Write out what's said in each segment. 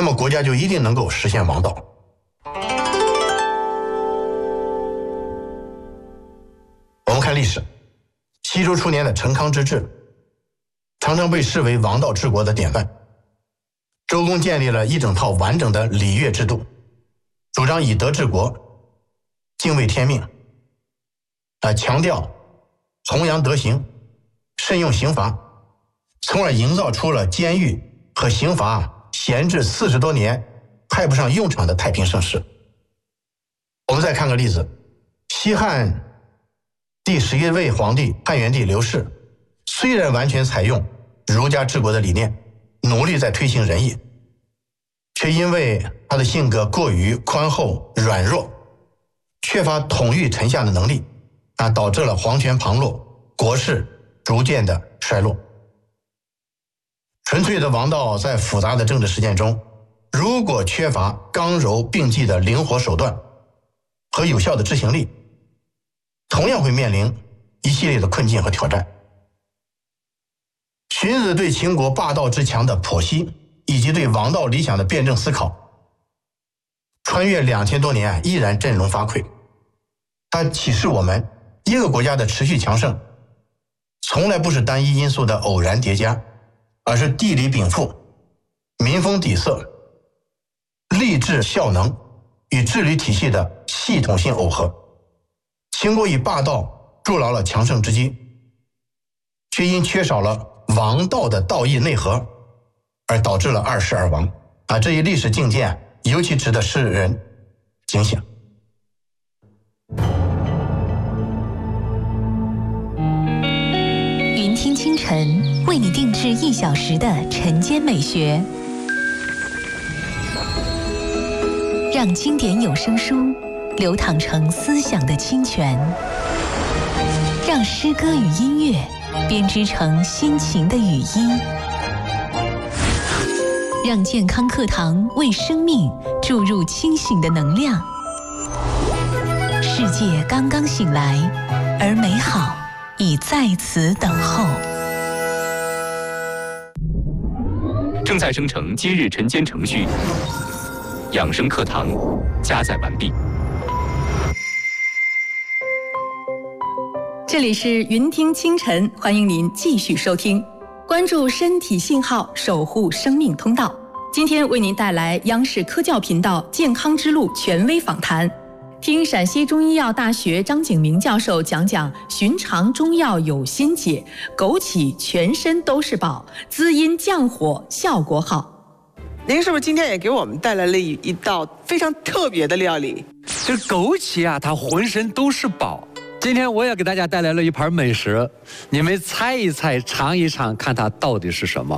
那么国家就一定能够实现王道。我们看历史，西周初年的成康之治常常被视为王道治国的典范。周公建立了一整套完整的礼乐制度，主张以德治国，敬畏天命，强调弘扬德行，慎用刑罚，从而营造出了监狱和刑罚闲置40多年派不上用场的太平盛世。我们再看个例子，西汉第11位皇帝汉元帝刘氏，虽然完全采用儒家治国的理念，努力在推行仁义，却因为他的性格过于宽厚软弱，缺乏统御臣下的能力，导致了皇权旁落，国势逐渐的衰落。纯粹的王道在复杂的政治实践中，如果缺乏刚柔并济的灵活手段和有效的执行力，同样会面临一系列的困境和挑战。荀子对秦国霸道之强的剖析，以及对王道理想的辩证思考，穿越2000多年依然振聋发聩。它启示我们，一个国家的持续强盛从来不是单一因素的偶然叠加，而是地理禀赋、民风底色、吏治效能与治理体系的系统性耦合。秦国以霸道筑牢了强盛之基，却因缺少了王道的道义内核，而导致了二世而亡。这一历史境界尤其值得世人警醒。 云听清晨为你定制1小时的晨间美学，让经典有声书流淌成思想的清泉，让诗歌与音乐编织成心情的语音，让健康课堂为生命注入清醒的能量。世界刚刚醒来，而美好已在此等候。 正在生成今日晨间程序，养生课堂加载完毕。 这里是云听清晨，欢迎您继续收听，关注身体信号，守护生命通道。今天为您带来央视科教频道健康之路权威访谈，听陕西中医药大学张景明教授讲讲寻常中药有心解，枸杞全身都是宝，滋阴降火效果好。 您是不是今天也给我们带来了一道非常特别的料理？ 这枸杞啊，它浑身都是宝。今天我也给大家带来了一盘美食，你们猜一猜，尝一尝，看它到底是什么。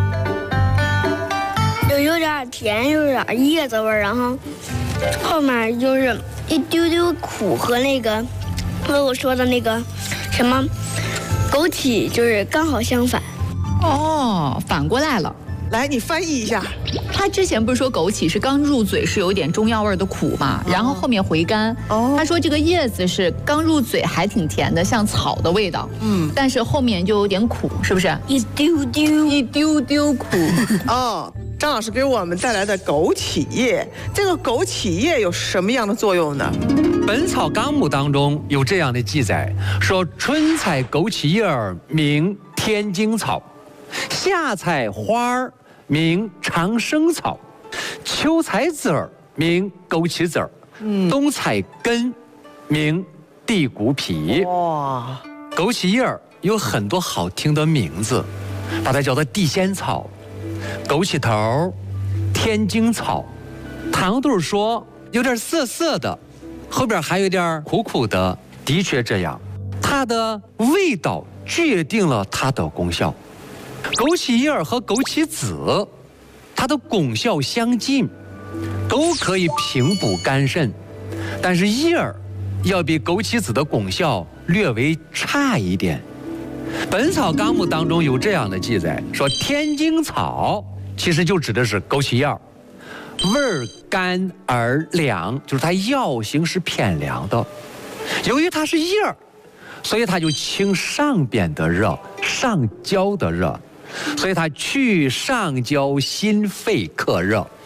有点甜，有点叶子味儿，然后后面就是一丢丢苦和那个和我说的那个什么枸杞，就是刚好相反。 哦，反过来了。 来，你翻译一下。 他之前不是说枸杞是刚入嘴是有点中药味的苦嘛，然后后面回甘。他说这个叶子是刚入嘴还挺甜的，像草的味道。但是后面就有点苦，是不是？ 一丢丢苦。 张老师给我们带来的枸杞叶，这个枸杞叶有什么样的作用呢？ 《本草纲目》当中有这样的记载，说春采枸杞叶儿名天荆草，夏采花儿名长生草，秋采籽儿名枸杞籽儿，冬采根名地骨皮。 哇， 枸杞叶儿有很多好听的名字，把它叫做地仙草、枸杞头、天荆草。唐杜说有点涩涩的，后边还有点苦苦的，的确这样，它的味道决定了它的功效。枸杞叶和枸杞子，它的功效相近，都可以平补肝肾，但是叶儿要比枸杞子的功效略微差一点。《本草纲目》当中有这样的记载，说天荆草其实就指的是枸杞叶儿，味儿甘而凉，就是它药性是偏凉的。由于它是叶儿，所以它就清上边的热，上焦的热，所以它去上焦心肺克热，